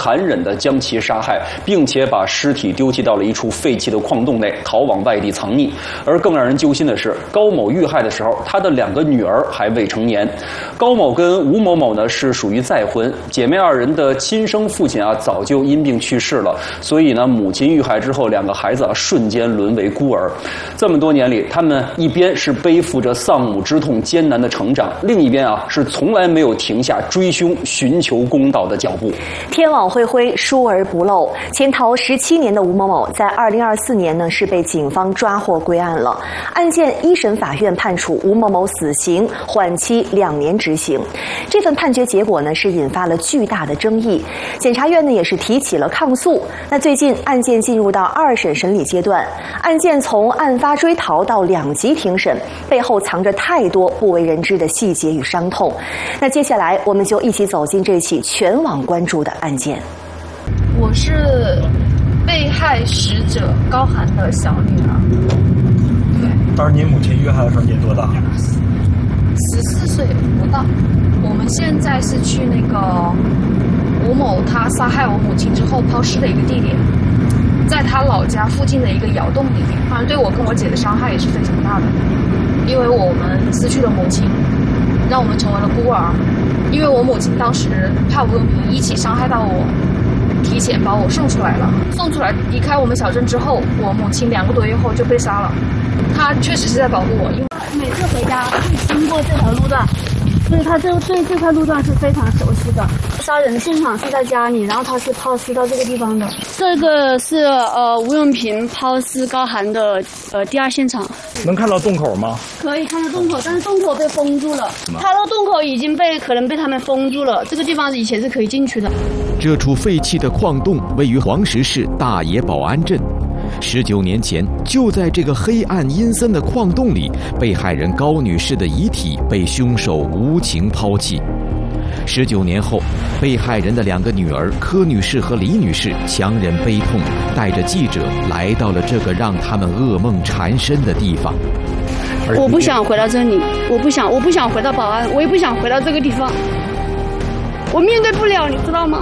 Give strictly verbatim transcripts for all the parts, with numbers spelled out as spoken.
残忍地将其杀害，并且把尸体丢弃到了一处废弃的矿洞内，逃往外地藏匿。而更让人揪心的是，高某遇害的时候，他的两个女儿还未成年。高某跟吴某某呢是属于再婚，姐妹二人的亲生父亲啊早就因病去世了，所以呢，母亲遇害之后，两个孩子啊瞬间沦为孤儿。这么多年里，他们一边是背负着丧母之痛艰难的成长，另一边啊是从来没有停下追凶寻求公道的脚步。 天网恢恢，疏而不漏。潜逃十七年的吴某某，在二零二四年呢是被警方抓获归案了。案件一审法院判处吴某某死刑，缓期两年执行。这份判决结果呢是引发了巨大的争议，检察院呢也是提起了抗诉。那最近案件进入到二审审理阶段，案件从案发追逃到两级庭审，背后藏着太多不为人知的细节与伤痛。那接下来我们就一起走进这起全网关注的案件。 我是被害死者高涵的小女儿。对。 当时您母亲遇害的时候您多大？ 十四岁不到。我们现在是去那个吴某他杀害我母亲之后抛尸的一个地点，在他老家附近的一个窑洞里面。反正对我跟我姐的伤害也是非常大的，因为我们失去了母亲，让我们成为了孤儿。因为我母亲当时怕吴永平一起伤害到我，提前把我送出来了。送出来离开我们小镇之后，我母亲两个多月后就被杀了。她确实是在保护我，因为每次回家会经过这条路段，所以他这对这块路段是非常熟悉的。杀人现场是在家里，然后他是抛尸到这个地方的。这个是呃吴永平抛尸高涵的呃第二现场。 能看到洞口吗？ 可以看到洞口，但是洞口被封住了。他的洞口已经被可能被他们封住了。这个地方以前是可以进去的。 这处废弃的矿洞位于黄石市大冶保安镇。十九年前，就在这个黑暗阴森的矿洞里，被害人高女士的遗体被凶手无情抛弃。十九年后，被害人的两个女儿柯女士和李女士强忍悲痛，带着记者来到了这个让他们噩梦缠身的地方。 我不想回到这里，我不想，我不想回到保安，我也不想回到这个地方，我面对不了，你知道吗？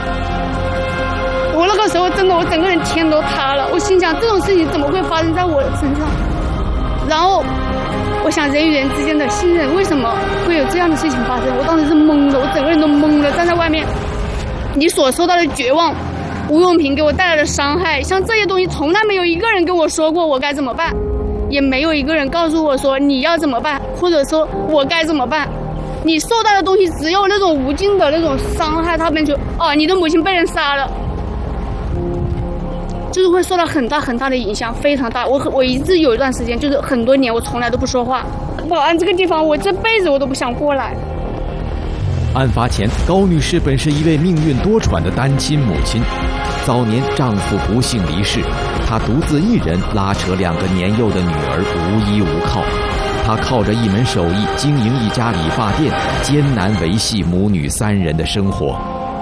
我那个时候真的，我整个人天都塌了。我心想，这种事情怎么会发生在我的身上？然后，我想人与人之间的信任，为什么会有这样的事情发生？我当时是懵的，我整个人都懵的，站在外面。你所受到的绝望，吴永平给我带来的伤害，像这些东西，从来没有一个人跟我说过我该怎么办，也没有一个人告诉我说你要怎么办，或者说我该怎么办。你受到的东西只有那种无尽的那种伤害，他们就哦，你的母亲被人杀了。就是会受到很大很大的影响，非常大。我我一直有一段时间，就是很多年，我从来都不说话。保安这个地方，我这辈子我都不想过来。 案发前，高女士本是一位命运多舛的单亲母亲，早年丈夫不幸离世，她独自一人拉扯两个年幼的女儿，无依无靠。她靠着一门手艺经营一家理发店，艰难维系母女三人的生活。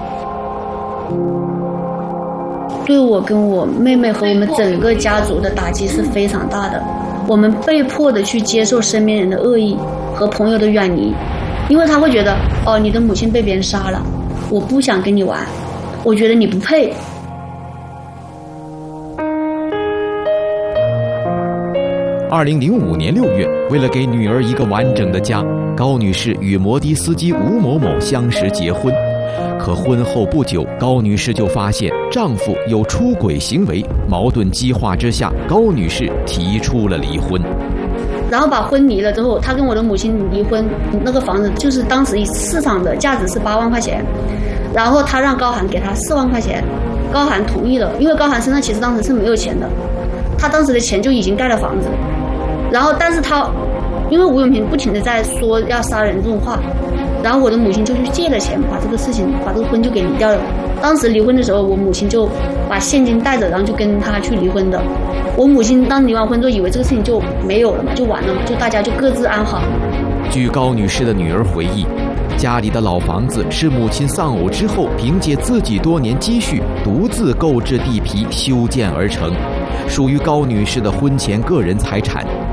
对我跟我妹妹和我们整个家族的打击是非常大的，我们被迫的去接受身边人的恶意和朋友的远离，因为他会觉得，哦，你的母亲被别人杀了，我不想跟你玩，我觉得你不配。 二零零五年六月，为了给女儿一个完整的家，高女士与摩的司机吴某某相识结婚。可婚后不久，高女士就发现丈夫有出轨行为，矛盾激化之下，高女士提出了离婚。 然后把婚离了之后，她跟我的母亲离婚，那个房子就是当时市场的价值是八万块钱，然后她让高涵给她四万块钱，高涵同意了，因为高涵身上其实当时是没有钱的，她当时的钱就已经盖了房子，然后但是她因为吴永平不停的在说要杀人这种话。然后我的母亲就去借了钱，把这个事情，把这个婚就给离掉了。当时离婚的时候，我母亲就把现金带着，然后就跟他去离婚的。我母亲当离完婚之后，以为这个事情就没有了嘛，就完了嘛，就大家就各自安好。 据高女士的女儿回忆，家里的老房子是母亲丧偶之后，凭借自己多年积蓄，独自购置地皮修建而成，属于高女士的婚前个人财产。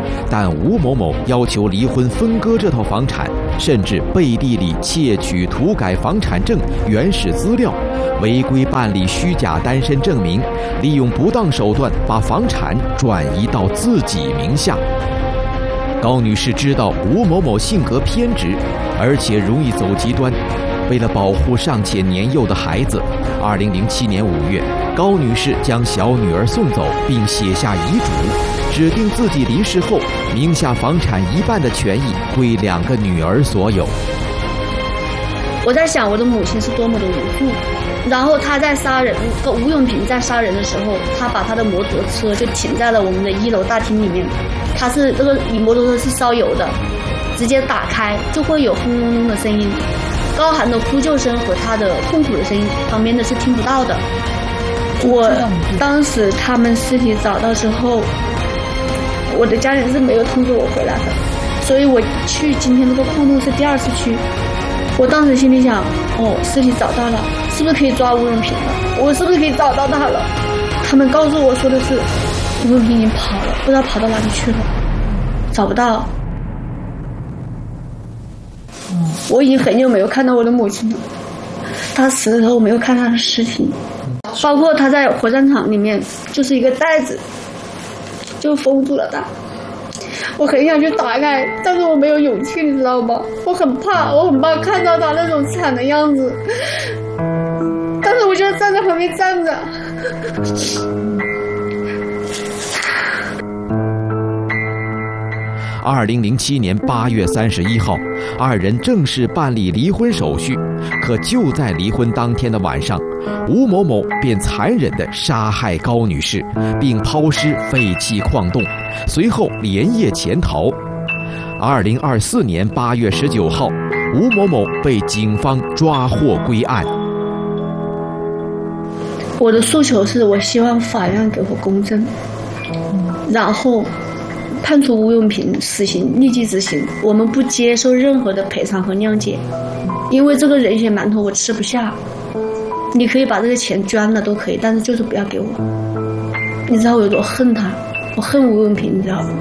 但吴某某要求离婚分割这套房产，甚至背地里窃取涂改房产证原始资料，违规办理虚假单身证明，利用不当手段把房产转移到自己名下。高女士知道吴某某性格偏执，而且容易走极端。为了保护尚且年幼的孩子，二零零七年五月，高女士将小女儿送走，并写下遗嘱，指定自己离世后，名下房产一半的权益归两个女儿所有。 我在想，我的母亲是多么的无助。然后她在杀人，吴永平在杀人的时候，他把他的摩托车就停在了我们的一楼大厅里面。他是这个摩托车是烧油的，直接打开就会有轰隆隆的声音。高寒的呼救声和他的痛苦的声音，旁边的是听不到的。我当时他们尸体找到之后，我的家人是没有通知我回来的，所以我去今天这个矿洞是第二次去。我当时心里想，哦，尸体找到了，是不是可以抓吴永平了？我是不是可以找到他了？他们告诉我说的是，吴永平已经跑了，不知道跑到哪里去了，找不到。我已经很久没有看到我的母亲了，她死的时候我没有看她的尸体，包括她在火葬场里面就是一个袋子，就封住了她。我很想去打开，但是我没有勇气，你知道吗？我很怕，我很怕看到她那种惨的样子，但是我就站在旁边站着。 二零零七年八月三十一号，二人正式办理离婚手续。可就在离婚当天的晚上，吴某某便残忍地杀害高女士，并抛尸废弃矿洞，随后连夜潜逃。二零二四年八月十九号，吴某某被警方抓获归案。 我的诉求是，我希望法院给我公正，然后判处吴永平死刑立即执行，我们不接受任何的赔偿和谅解，因为这个人血馒头我吃不下。你可以把这个钱捐了都可以，但是就是不要给我。你知道我有多恨他，我恨吴永平，你知道吗？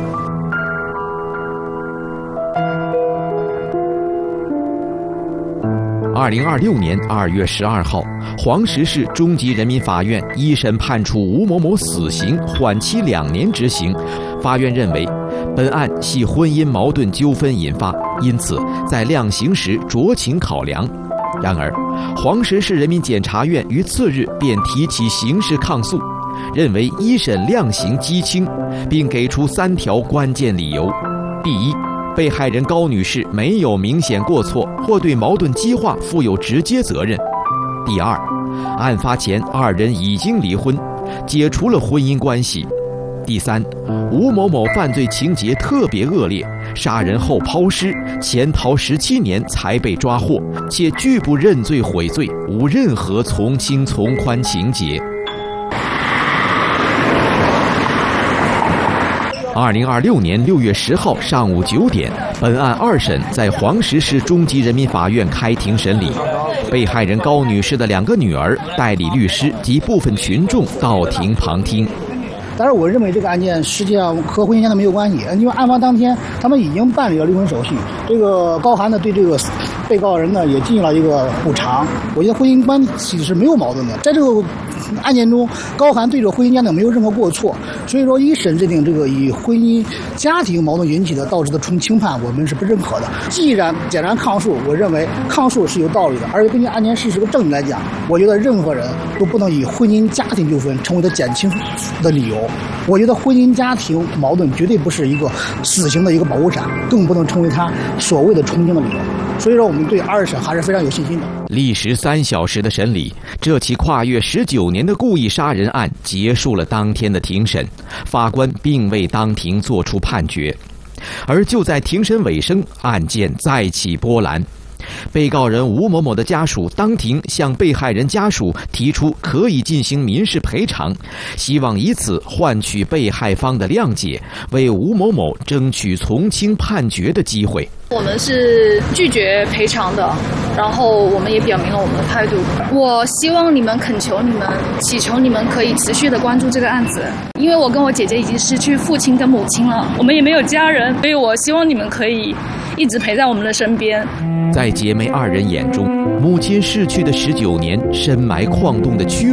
二零二六年二月十二号，黄石市中级人民法院一审判处吴某某死刑，缓期两年执行。法院认为，本案系婚姻矛盾纠纷引发，因此在量刑时酌情考量。然而，黄石市人民检察院于次日便提起刑事抗诉，认为一审量刑畸轻，并给出三条关键理由：第一，被害人高女士没有明显过错或对矛盾激化负有直接责任；第二，案发前二人已经离婚，解除了婚姻关系；第三，吴某某犯罪情节特别恶劣，杀人后抛尸，潜逃十七年才被抓获，且拒不认罪悔罪，无任何从轻从宽情节。二零二六年六月十号上午九点，本案二审在黄石市中级人民法院开庭审理。被害人高女士的两个女儿、代理律师及部分群众到庭旁听。 但是我认为这个案件实际上和婚姻现在没有关系，因为案发当天他们已经办理了离婚手续。这个高寒呢对这个被告人呢也进行了一个补偿。我觉得婚姻关系是没有矛盾的，在这个案件中，高寒对这个婚姻家庭没有任何过错，所以说一审认定这个以婚姻家庭矛盾引起的导致的从轻判，我们是不认可的。既然检察抗诉，我认为抗诉是有道理的，而且根据案件事实的证据来讲，我觉得任何人都不能以婚姻家庭纠纷成为他减轻的理由。我觉得婚姻家庭矛盾绝对不是一个死刑的一个保护伞，更不能成为他所谓的从轻的理由。所以说我们对二审还是非常有信心的。 历时三小时的审理，这起跨越十九年的故意杀人案结束了当天的庭审，法官并未当庭作出判决。而就在庭审尾声，案件再起波澜。被告人吴某某的家属当庭向被害人家属提出可以进行民事赔偿，希望以此换取被害方的谅解，为吴某某争取从轻判决的机会。 我们是拒绝赔偿的，然后我们也表明了我们的态度。我希望你们恳求你们，祈求你们可以持续的关注这个案子，因为我跟我姐姐已经失去父亲跟母亲了，我们也没有家人，所以我希望你们可以一直陪在我们的身边。 在姐妹二人眼中，母亲逝去的十九年深埋矿洞的屈